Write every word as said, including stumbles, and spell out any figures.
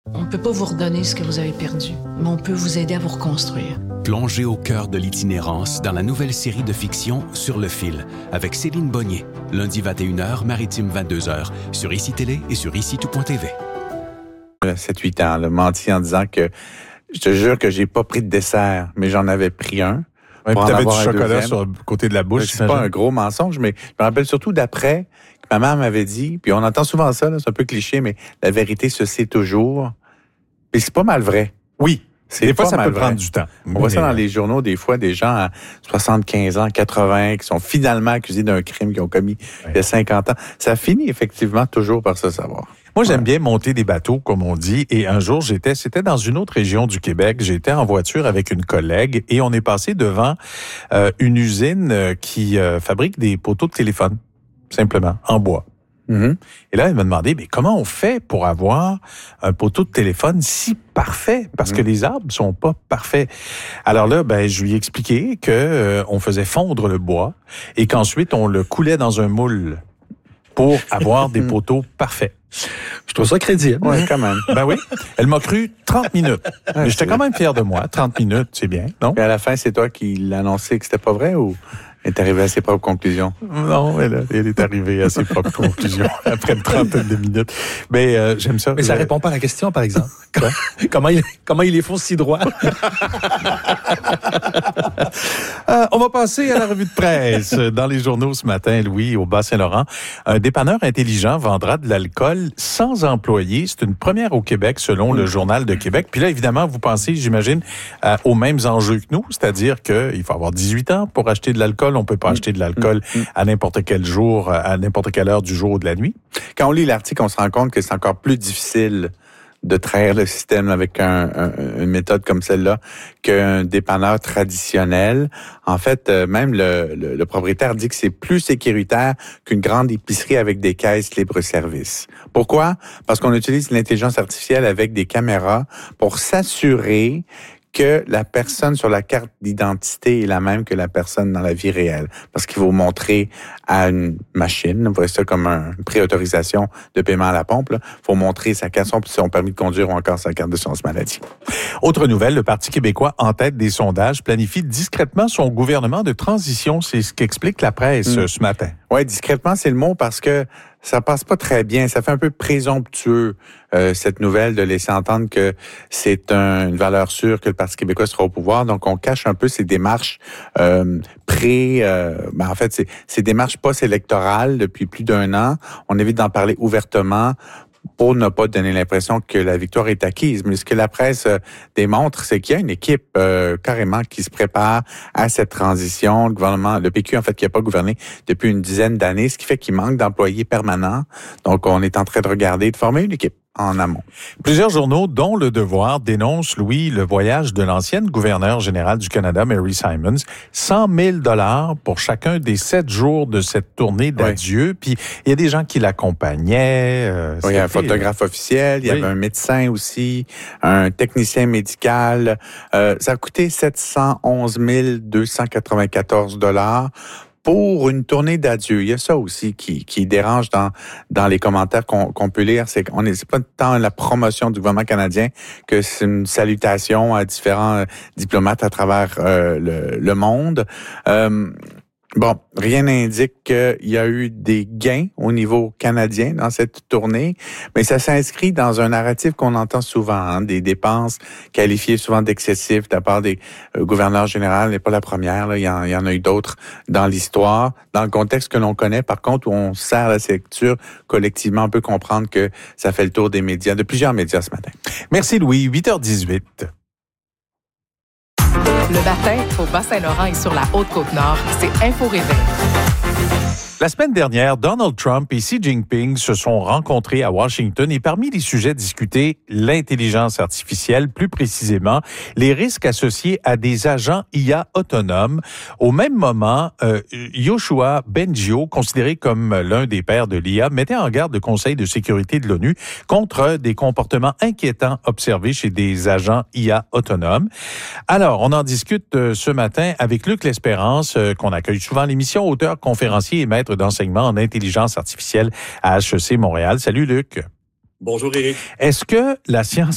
On ne peut pas vous redonner ce que vous avez perdu, mais on peut vous aider à vous reconstruire. Plongez au cœur de l'itinérance dans la nouvelle série de fiction Sur le fil, avec Céline Bonnier, lundi vingt et une heures, maritime vingt-deux heures, sur I C I Télé et sur ici tout point t v. sept huit ans, là, menti en disant que je te jure que j'ai pas pris de dessert, mais j'en avais pris un. Ouais, puis t'avais du chocolat sur le côté de la bouche. C'est pas un gros mensonge, mais je me rappelle surtout d'après que ma mère m'avait dit, puis on entend souvent ça, là, c'est un peu cliché, mais la vérité se sait toujours. Et c'est pas mal vrai. Oui. C'est des fois, ça peut vrai. prendre du temps. On voit ça dans les journaux, des fois, des gens à soixante-quinze ans, quatre-vingts, qui sont finalement accusés d'un crime qu'ils ont commis ouais. il y a cinquante ans. Ça finit effectivement toujours par se savoir. Moi, j'aime ouais. bien monter des bateaux, comme on dit. Et un jour, j'étais, c'était dans une autre région du Québec. J'étais en voiture avec une collègue et on est passé devant euh, une usine qui euh, fabrique des poteaux de téléphone, simplement, en bois. Mm-hmm. Et là, elle m'a demandé, mais comment on fait pour avoir un poteau de téléphone si parfait? Parce mm-hmm. que les arbres sont pas parfaits. Alors là, ben, je lui ai expliqué que euh, on faisait fondre le bois et qu'ensuite on le coulait dans un moule pour avoir des poteaux parfaits. Je trouve ça crédible. Oui, quand même. Ben oui. Elle m'a cru trente minutes. Ouais, mais j'étais quand même fier de moi. trente minutes, c'est bien, non? Et à la fin, c'est toi qui l'as annoncé que c'était pas vrai ou elle est arrivée à ses propres conclusions? Non, elle, elle est arrivée à ses propres conclusions après une trentaine de minutes. Mais euh, j'aime ça. Mais ça euh... répond pas à la question, par exemple. comment, il, comment il est faux si droit? euh, on va passer à la revue de presse. Dans les journaux ce matin, Louis, au Bas-Saint-Laurent, un dépanneur intelligent vendra de l'alcool sans employés. C'est une première au Québec, selon le Journal de Québec. Puis là, évidemment, vous pensez, j'imagine, euh, aux mêmes enjeux que nous, c'est-à-dire qu'il faut avoir dix-huit ans pour acheter de l'alcool. On peut pas acheter de l'alcool à n'importe quel jour, à n'importe quelle heure du jour ou de la nuit. Quand on lit l'article, on se rend compte que c'est encore plus difficile de trahir le système avec un, un, une méthode comme celle-là qu'un dépanneur traditionnel. En fait, euh, même le, le, le propriétaire dit que c'est plus sécuritaire qu'une grande épicerie avec des caisses libre-service. Pourquoi? Parce qu'on utilise l'intelligence artificielle avec des caméras pour s'assurer que la personne sur la carte d'identité est la même que la personne dans la vie réelle. Parce qu'il faut montrer à une machine, on voit ça comme un, une préautorisation de paiement à la pompe, il faut montrer sa carte, son permis de conduire ou encore sa carte d'assurance maladie. Autre nouvelle, le Parti québécois, en tête des sondages, planifie discrètement son gouvernement de transition. C'est ce qu'explique la presse mmh. ce matin. Oui, discrètement, c'est le mot parce que ça passe pas très bien. Ça fait un peu présomptueux, euh, cette nouvelle, de laisser entendre que c'est un, une valeur sûre que le Parti québécois sera au pouvoir. Donc, on cache un peu ces démarches euh, pré... Euh, ben, en fait, c'est ces démarches post-électorales depuis plus d'un an. On évite d'en parler ouvertement pour ne pas donner l'impression que la victoire est acquise. Mais ce que la presse euh, démontre, c'est qu'il y a une équipe euh, carrément qui se prépare à cette transition. Le gouvernement, le P Q, en fait, qui n'a pas gouverné depuis une dizaine d'années, ce qui fait qu'il manque d'employés permanents. Donc, on est en train de regarder, de former une équipe en amont. Plusieurs journaux, dont Le Devoir, dénoncent, Louis, le voyage de l'ancienne gouverneure générale du Canada, Mary Simons. cent mille dollars pour chacun des sept jours de cette tournée d'adieu. Oui. Puis, il y a des gens qui l'accompagnaient. Euh, oui, il y a un photographe officiel, il y oui. avait un médecin aussi, un technicien médical. Euh, ça a coûté sept cent onze mille deux cent quatre-vingt-quatorze dollars. Pour une tournée d'adieu. Il y a ça aussi qui, qui dérange dans, dans les commentaires qu'on, qu'on peut lire. C'est qu'on est, c'est pas tant la promotion du gouvernement canadien que c'est une salutation à différents diplomates à travers euh, le, le monde. Euh, Bon, rien n'indique qu'il y a eu des gains au niveau canadien dans cette tournée, mais ça s'inscrit dans un narratif qu'on entend souvent, hein, des dépenses qualifiées souvent d'excessives de la part des euh, gouverneurs généraux. n'est pas la première, là, il y en, il y en a eu d'autres dans l'histoire. Dans le contexte que l'on connaît, par contre, où on sert la lecture collectivement, on peut comprendre que ça fait le tour des médias, de plusieurs médias ce matin. Merci Louis, huit heures dix-huit. Le matin, au Bas-Saint-Laurent et sur la Haute-Côte-Nord, c'est Info Réveil. La semaine dernière, Donald Trump et Xi Jinping se sont rencontrés à Washington et parmi les sujets discutés, l'intelligence artificielle, plus précisément, les risques associés à des agents I A autonomes. Au même moment, euh, Yoshua Bengio, considéré comme l'un des pères de l'I A, mettait en garde le Conseil de sécurité de l'ONU contre des comportements inquiétants observés chez des agents I A autonomes. Alors, on en discute euh, ce matin avec Luc L'Espérance, euh, qu'on accueille souvent à l'émission, auteur, conférencier et maître d'enseignement en intelligence artificielle à H E C Montréal. Salut Luc. Bonjour Éric. Est-ce que la science